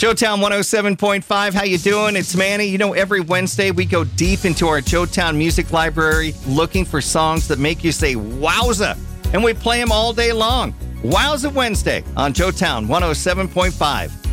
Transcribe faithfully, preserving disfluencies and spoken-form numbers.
Joetown one oh seven point five, how you doing? It's Manny. You know, every Wednesday we go deep into our Joetown music library looking for songs that make you say, wowza, and we play them all day long. Wowza Wednesday on Joetown one oh seven point five.